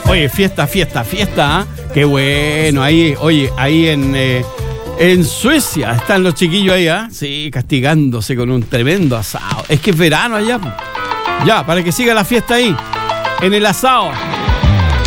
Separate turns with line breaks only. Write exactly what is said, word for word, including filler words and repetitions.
Oye, fiesta, fiesta, fiesta, ¿eh? Qué bueno, ahí, oye, ahí en, eh, en Suecia están los chiquillos ahí, ¿ah? ¿eh? Sí, castigándose con un tremendo asado. Es que es verano allá. Ya, para que siga la fiesta ahí, en el asado.